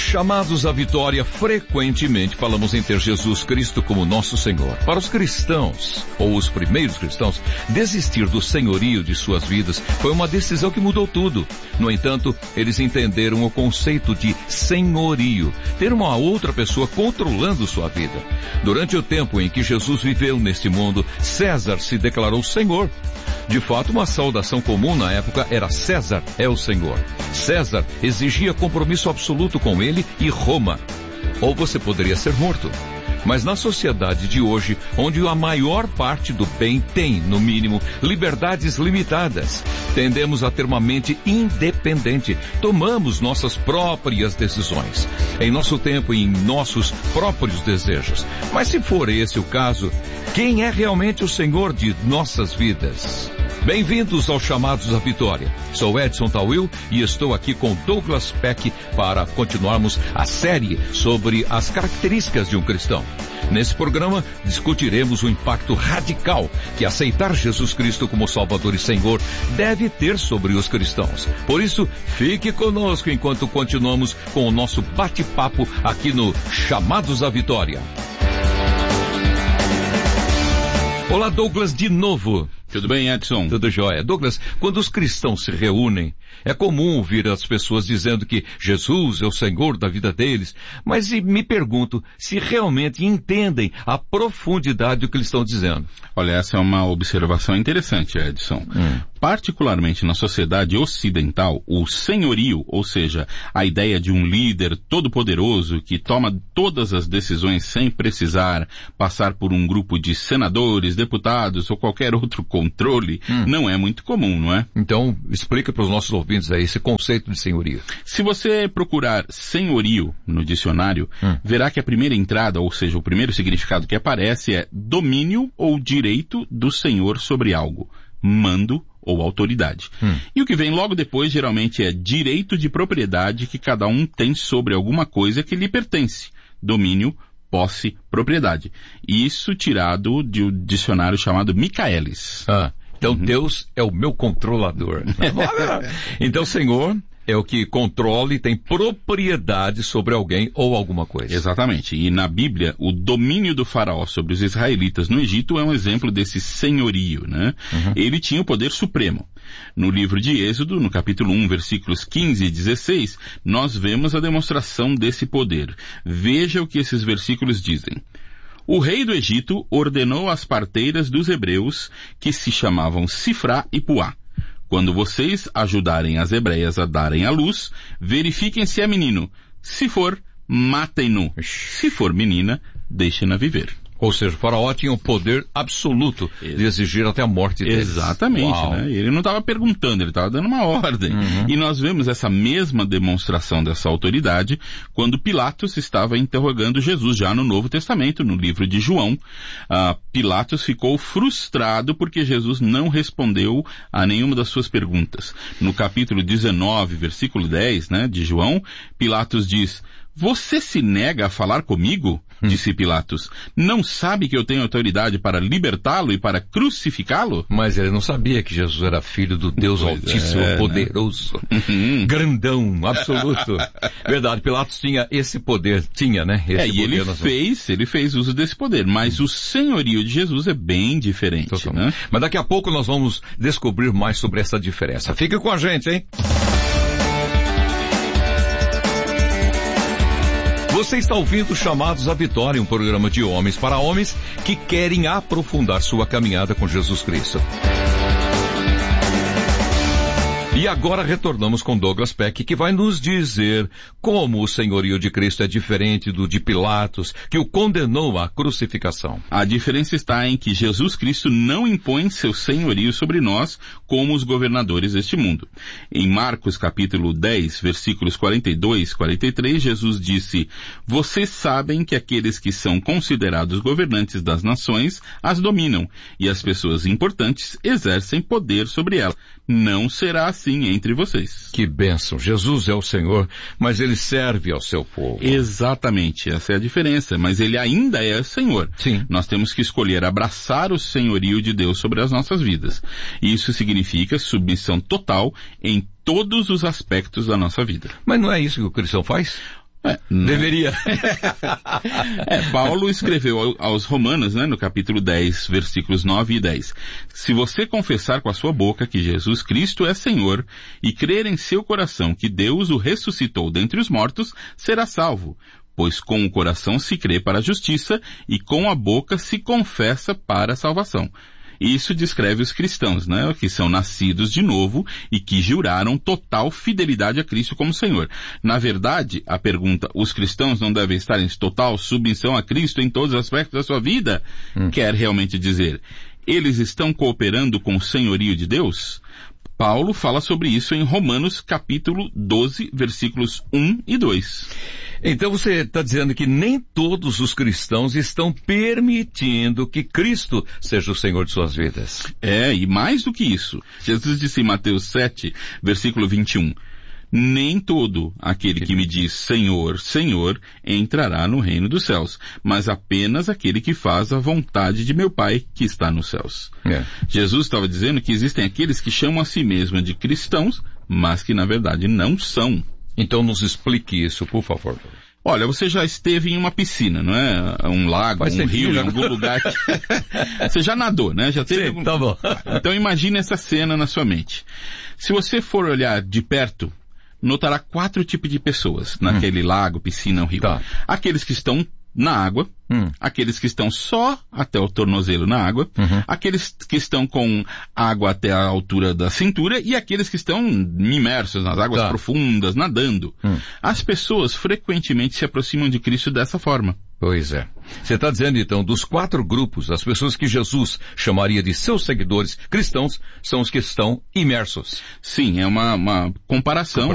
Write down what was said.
Chamados à vitória, frequentemente falamos em ter Jesus Cristo como nosso Senhor. Para os cristãos, ou os primeiros cristãos, desistir do senhorio de suas vidas foi uma decisão que mudou tudo. No entanto, eles entenderam o conceito de senhorio, ter uma outra pessoa controlando sua vida. Durante o tempo em que Jesus viveu neste mundo, César se declarou Senhor. De fato, uma saudação comum na época era César é o Senhor. César exigia compromisso absoluto com ele e Roma. Ou você poderia ser morto. Mas na sociedade de hoje, onde a maior parte do bem tem, no mínimo, liberdades limitadas, tendemos a ter uma mente independente. Tomamos nossas próprias decisões, em nosso tempo e em nossos próprios desejos. Mas se for esse o caso, quem é realmente o Senhor de nossas vidas? Bem-vindos aos Chamados à Vitória. Sou Edson Tawil e estou aqui com Douglas Peck para continuarmos a série sobre as características de um cristão. Nesse programa, discutiremos o impacto radical que aceitar Jesus Cristo como Salvador e Senhor deve ter sobre os cristãos. Por isso, fique conosco enquanto continuamos com o nosso bate-papo aqui no Chamados à Vitória. Olá, Douglas, de novo. Tudo bem, Edson? Tudo jóia. Douglas, quando os cristãos se reúnem, é comum ouvir as pessoas dizendo que Jesus é o Senhor da vida deles, mas me pergunto se realmente entendem a profundidade do que eles estão dizendo. Olha, essa é uma observação interessante, Edson. Particularmente na sociedade ocidental, o senhorio, ou seja, a ideia de um líder todo-poderoso que toma todas as decisões sem precisar passar por um grupo de senadores, deputados ou qualquer outro controle, não é muito comum, não é? Então, explica para os nossos ouvintes aí esse conceito de senhorio. Se você procurar senhorio no dicionário, verá que a primeira entrada, ou seja, o primeiro significado que aparece é domínio ou direito do senhor sobre algo, mando ou autoridade. E o que vem logo depois geralmente é direito de propriedade que cada um tem sobre alguma coisa que lhe pertence. Domínio, posse, propriedade. Isso tirado de um dicionário chamado Michaelis. Então Deus é o meu controlador. Então, Senhor é o que controla e tem propriedade sobre alguém ou alguma coisa. Exatamente. E na Bíblia, o domínio do faraó sobre os israelitas no Egito é um exemplo desse senhorio, né? Ele tinha o poder supremo. No livro de Êxodo, no capítulo 1, versículos 15 e 16, nós vemos a demonstração desse poder. Veja o que esses versículos dizem. O rei do Egito ordenou às parteiras dos hebreus, que se chamavam Sifrá e Puá: quando vocês ajudarem as hebreias a darem à luz, verifiquem se é menino. Se for, matem-no. Se for menina, deixem-na viver. Ou seja, o faraó tinha o poder absoluto de exigir até a morte deles. Exatamente, né? Ele não estava perguntando, ele estava dando uma ordem. E nós vemos essa mesma demonstração dessa autoridade quando Pilatos estava interrogando Jesus, já no Novo Testamento, no livro de João. Pilatos ficou frustrado porque Jesus não respondeu a nenhuma das suas perguntas. No capítulo 19, versículo 10, né, de João, Pilatos diz: "Você se nega a falar comigo?" Disse Pilatos. "Não sabe que eu tenho autoridade para libertá-lo e para crucificá-lo?" Mas ele não sabia que Jesus era filho do Deus Altíssimo, poderoso, grandão, absoluto. Verdade, Pilatos tinha esse poder, né? E ele fez uso desse poder, mas o senhorio de Jesus é bem diferente, né? Mas daqui a pouco nós vamos descobrir mais sobre essa diferença. Fique com a gente, hein? Você está ouvindo Chamados à Vitória, um programa de homens para homens que querem aprofundar sua caminhada com Jesus Cristo. E agora retornamos com Douglas Peck, que vai nos dizer como o senhorio de Cristo é diferente do de Pilatos, que o condenou à crucificação. A diferença está em que Jesus Cristo não impõe seu senhorio sobre nós como os governadores deste mundo. Em Marcos capítulo 10, versículos 42 e 43, Jesus disse: "Vocês sabem que aqueles que são considerados governantes das nações as dominam, e as pessoas importantes exercem poder sobre elas. Não será assim entre vocês." Que bênção! Jesus é o Senhor, mas Ele serve ao seu povo. Exatamente, essa é a diferença, mas Ele ainda é Senhor. Sim. Nós temos que escolher abraçar o senhorio de Deus sobre as nossas vidas. Isso significa submissão total em todos os aspectos da nossa vida. Mas não é isso que o cristão faz? Deveria. Paulo escreveu aos Romanos, né, no capítulo 10, versículos 9 e 10. Se você confessar com a sua boca que Jesus Cristo é Senhor e crer em seu coração que Deus o ressuscitou dentre os mortos, será salvo. Pois com o coração se crê para a justiça e com a boca se confessa para a salvação. Isso descreve os cristãos, né, que são nascidos de novo e que juraram total fidelidade a Cristo como Senhor. Na verdade, a pergunta, os cristãos não devem estar em total submissão a Cristo em todos os aspectos da sua vida? Quer realmente dizer, eles estão cooperando com o senhorio de Deus? Paulo fala sobre isso em Romanos capítulo 12, versículos 1 e 2. Então você está dizendo que nem todos os cristãos estão permitindo que Cristo seja o Senhor de suas vidas. E mais do que isso. Jesus disse em Mateus 7, versículo 21, nem todo aquele que me diz Senhor, Senhor, entrará no reino dos céus, mas apenas aquele que faz a vontade de meu Pai que está nos céus. Jesus estava dizendo que existem aqueles que chamam a si mesmos de cristãos, mas que na verdade não são. Então nos explique isso, por favor. Olha, você já esteve em uma piscina, não é? Um lago, um rio, em algum lugar. Você já nadou, né? Já teve. Sim, tá bom. Então imagine essa cena na sua mente. Se você for olhar de perto, notará 4 tipos de pessoas naquele lago, piscina ou rio. Tá. Aqueles que estão na água, aqueles que estão só até o tornozelo na água, aqueles que estão com água até a altura da cintura e aqueles que estão imersos nas águas profundas, nadando. As pessoas frequentemente se aproximam de Cristo dessa forma. Pois é. Você está dizendo então, dos 4 grupos, as pessoas que Jesus chamaria de seus seguidores cristãos são os que estão imersos. Sim, é uma comparação